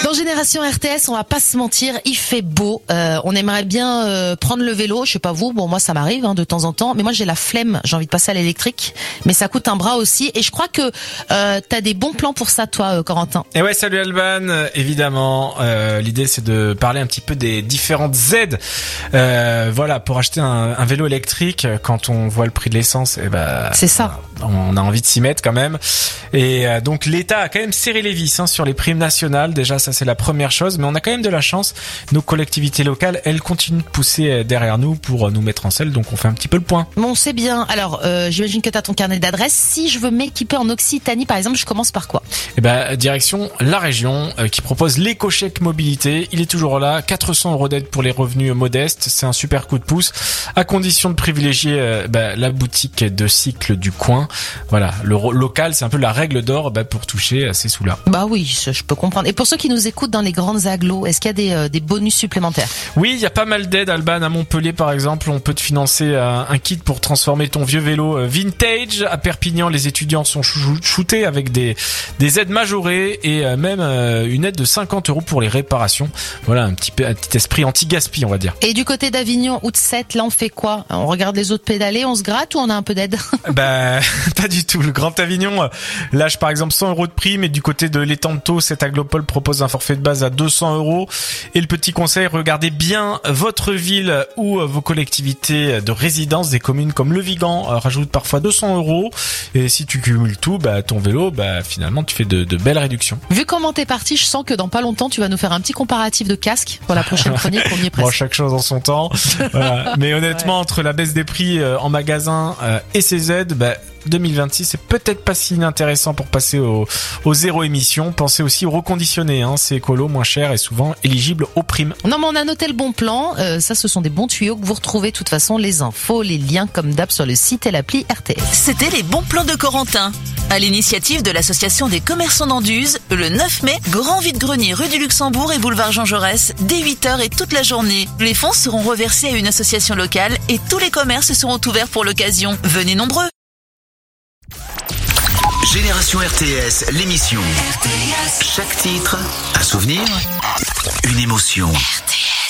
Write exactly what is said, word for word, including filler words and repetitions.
Dans Génération R T S, on va pas se mentir, il fait beau. Euh, on aimerait bien euh, prendre le vélo. Je sais pas vous, bon moi ça m'arrive hein, de temps en temps, mais moi j'ai la flemme. J'ai envie de passer à l'électrique, mais ça coûte un bras aussi. Et je crois que euh, t'as des bons plans pour ça, toi, euh, Corentin. Et ouais, salut Alban. Euh, évidemment, euh, l'idée c'est de parler un petit peu des différentes aides. Euh, voilà, pour acheter un, un vélo électrique, quand on voit le prix de l'essence, et ben c'est ça. On a envie de s'y mettre quand même. Et euh, donc l'État a quand même serré les vis hein, sur les primes nationales. Déjà, ça c'est la première chose. Mais on a quand même de la chance. Nos collectivités locales, elles continuent de pousser derrière nous pour nous mettre en selle. Donc on fait un petit peu le point. Bon, c'est bien. Alors, euh, j'imagine que tu as ton carnet d'adresses. Si je veux m'équiper en Occitanie, par exemple, je commence par quoi ? Eh ben, direction la région euh, qui propose l'éco-chèque mobilité. Il est toujours là. quatre cents euros d'aide pour les revenus modestes. C'est un super coup de pouce. À condition de privilégier euh, bah, la boutique de cycle du coin. Voilà, le ro- local, c'est un peu la règle d'or bah, pour toucher à ces sous-là. Bah oui, je peux comprendre. Et pour ceux qui nous écoutent dans les grandes agglos, est-ce qu'il y a des, euh, des bonus supplémentaires ? Oui, il y a pas mal d'aides, Alban. À Montpellier, par exemple, on peut te financer euh, un kit pour transformer ton vieux vélo euh, vintage. À Perpignan, les étudiants sont chou- shootés avec des, des aides majorées et euh, même euh, une aide de cinquante euros pour les réparations. Voilà, un petit, peu, un petit esprit anti-gaspi, on va dire. Et du côté d'Avignon ou de Sète, là, on fait quoi ? On regarde les autres pédaler, on se gratte ou on a un peu d'aide ? Bah, pas du tout. Le Grand Avignon lâche par exemple cent euros de prime et du côté de l'Étang-de-Thau, cette aglopole propose un forfait de base à deux cents euros. Et le petit conseil, regardez bien votre ville ou vos collectivités de résidence. Des communes comme Le Vigan rajoutent parfois deux cents euros. Et si tu cumules tout, bah, ton vélo, bah, finalement, tu fais de, de belles réductions. Vu comment t'es parti, je sens que dans pas longtemps, tu vas nous faire un petit comparatif de casque pour la prochaine chronique. On y est presque. Bon, chaque chose en son temps. Voilà. Mais honnêtement, ouais. Entre la baisse des prix en magasin et ces aides, bah, deux mille vingt-six, c'est peut-être pas si inintéressant pour passer au, au zéro émission. Pensez aussi au reconditionné, hein. C'est écolo, moins cher et souvent éligible aux primes. Non, mais on a noté le bon plan. Euh, ça, ce sont des bons tuyaux que vous retrouvez de toute façon les infos, les liens comme d'hab sur le site et l'appli R T S. C'était les bons plans de Corentin. À l'initiative de l'association des commerçants d'Anduze, le neuf mai, grand vide-grenier rue du Luxembourg et boulevard Jean Jaurès, dès huit heures et toute la journée. Les fonds seront reversés à une association locale et tous les commerces seront ouverts pour l'occasion. Venez nombreux. Génération R T S, l'émission. R T S. Chaque titre, un souvenir, une émotion. R T S.